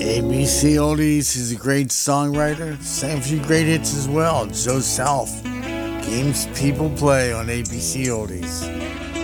ABC Oldies is a great songwriter. Sang a few great hits as well. Joe South. Games people play on ABC Oldies.